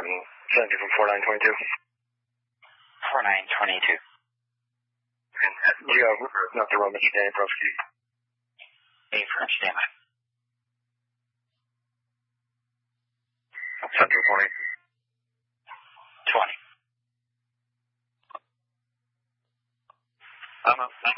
send you from 4922. 4922. You have Dr. Roman Staniprovsky. Affirm, standby. Central 20. 20. I'm up.